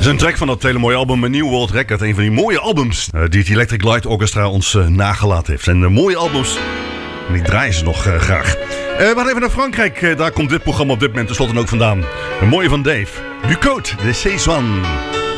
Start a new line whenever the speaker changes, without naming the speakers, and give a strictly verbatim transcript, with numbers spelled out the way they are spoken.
is een track van dat hele mooie album, A New World Record. Een van die mooie albums uh, die het Electric Light Orchestra ons uh, nagelaten heeft. En uh, mooie albums, en die draaien ze nog uh, graag. Uh, we gaan even naar Frankrijk. Uh, daar komt dit programma op dit moment tenslotte ook vandaan. Een mooie van Dave. Du Côte de Cézanne.